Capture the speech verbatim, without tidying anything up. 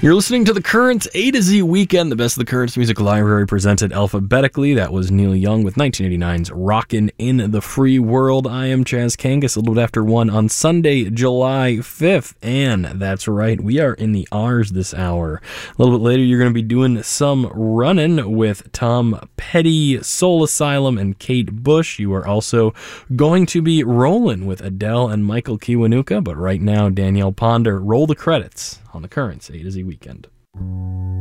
You're listening to the Currents A to Z Weekend, the best of the Currents Music Library presented alphabetically. That was Neil Young with nineteen eighty-nine's Rockin' in the Free World. I am Chaz Kangas, a little bit after one on Sunday, July fifth. And that's right, we are in the R's this hour. A little bit later, you're going to be doing some running with Tom Petty, Soul Asylum, and Kate Bush. You are also going to be rolling with Adele and Michael Kiwanuka. But right now, Danielle Ponder, roll the credits on the Currents A to Z Weekend.